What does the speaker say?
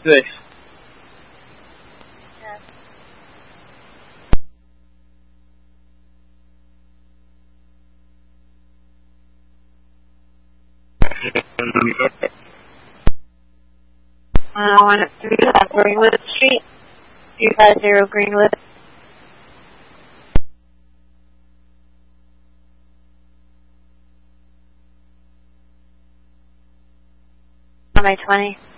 Good. I want it to be Greenwood Street, 250 Greenwood. On my 20.